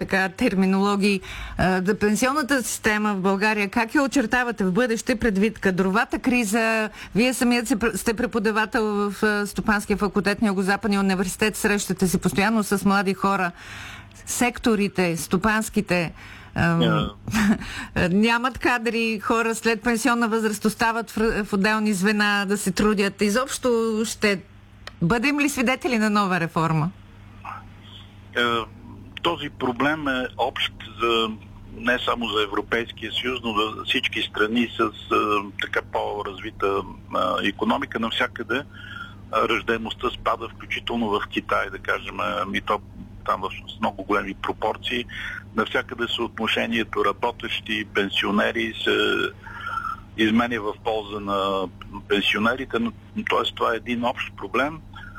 така терминологии. За пенсионната система в България, как я очертавате в бъдеще предвид кадровата криза? Вие самият сте преподавател в Стопанския факултет на Югозападния университет, срещате се постоянно с млади хора. Секторите, стопанските, нямат кадри, хора след пенсионна възраст остават в отделни звена да се трудят. Изобщо ще бъдем ли свидетели на нова реформа? Този проблем е общ не само за Европейския съюз, но за всички страни с така по-развита икономика. Навсякъде раждаемостта спада, включително в Китай, да кажем, и то там с много големи пропорции. Навсякъде съотношението работещи пенсионери се изменя в полза на пенсионерите, т.е. това е един общ проблем.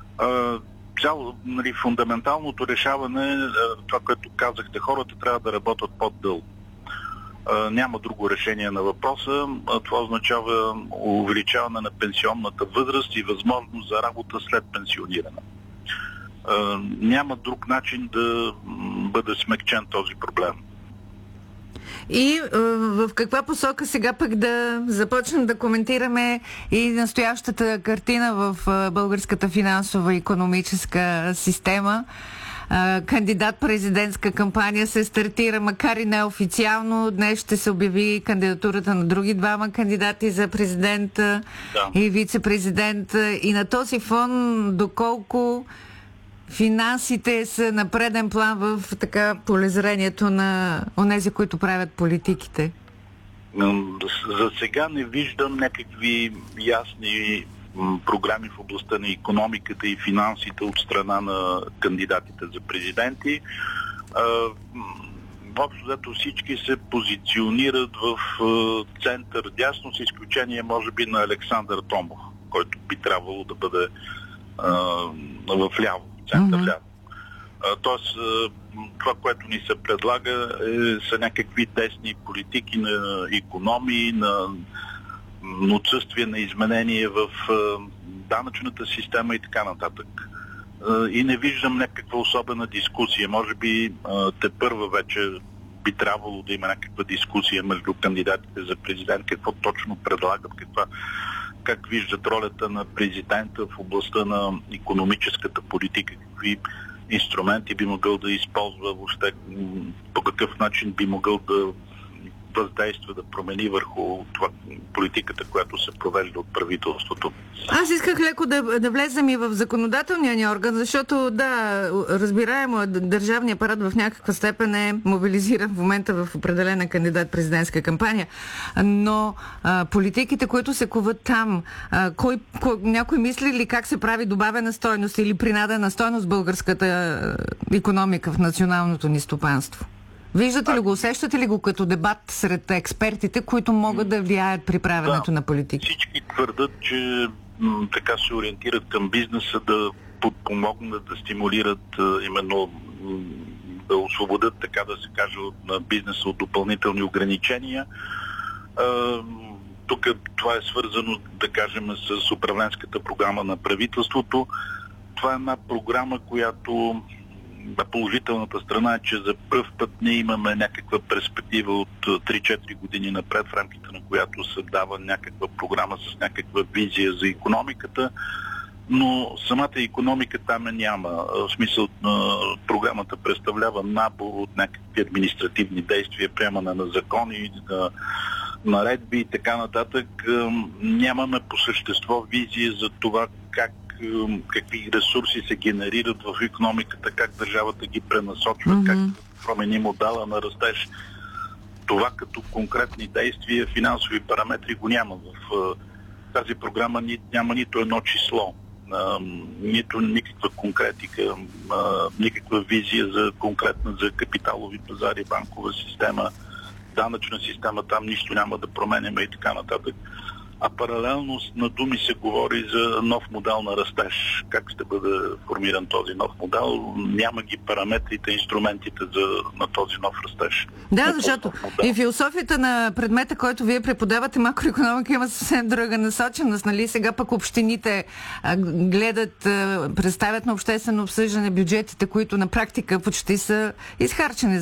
Фундаменталното решаване, това, което казахте, хората трябва да работят по-дълго. Няма друго решение на въпроса. Това означава увеличаване на пенсионната възраст и възможност за работа след пенсиониране. Няма друг начин да бъде смекчен този проблем. И в каква посока сега пък да започнем да коментираме и настоящата картина в българската финансова и икономическа система? Кандидат-президентска кампания се стартира, макар и неофициално. Днес ще се обяви кандидатурата на други двама кандидати за президент и вице-президент. И на този фон, доколко финансите са на преден план в така полезрението на онези, които правят политиките? За сега не виждам някакви ясни програми в областта на икономиката и финансите от страна на кандидатите за президенти. Общо взето всички се позиционират в център дясно, с изключение може би на Александър Томов, който би трябвало да бъде в ляво, център ляво. Тоест, това, което ни се предлага, са някакви десни политики на икономии, на отсъствие на изменение в данъчната система и така нататък. И не виждам някаква особена дискусия. Може би тепърва вече би трябвало да има някаква дискусия между кандидатите за президент, какво точно предлагат, как виждат ролята на президента в областта на икономическата политика, какви инструменти би могъл да използва, въобще по какъв начин би могъл да въздейства, да промени върху това политиката, която се провежда от правителството. Аз исках леко да влезем и в законодателния ни орган, защото разбираемо, държавният апарат в някаква степен е мобилизиран в момента в определена кандидат-президентска кампания, но политиките, които се коват там, някой мисли ли как се прави добавена стойност или принадена стойност българската икономика в националното ни стопанство? Виждате ли го, усещате ли го като дебат сред експертите, които могат да влияят при правенето на политики? Всички твърдат, че така се ориентират към бизнеса, да подпомогнат, да стимулират, именно да освободят, така да се каже, на бизнеса от допълнителни ограничения. Тук това е свързано, да кажем, с управленската програма на правителството. Това е една програма, която положителната страна е, че за пръв път ние имаме някаква перспектива от 3-4 години напред, в рамките на която се дава някаква програма с някаква визия за икономиката, но самата икономика там няма. В смисъл, програмата представлява набор от някакви административни действия, приемане на закони, наредби и така нататък. Нямаме по същество визия за това какви ресурси се генерират в икономиката, как държавата ги пренасочва, как промени модела на растеж. Това като конкретни действия, финансови параметри го няма. В тази програма няма нито едно число, нито никаква конкретика, никаква визия за конкретна за капиталови пазари, банкова система, данъчна система, там нищо няма да променяме и така нататък. А паралелно на думи се говори за нов модел на растеж. Как ще бъде формиран този нов модел? Няма ги параметрите, инструментите на този нов растеж. Да, защото и философията на предмета, който вие преподавате, макроекономика, има съвсем друга насоченост. Нали? Сега пък общините гледат, представят на обществено обсъждане бюджетите, които на практика почти са изхарчени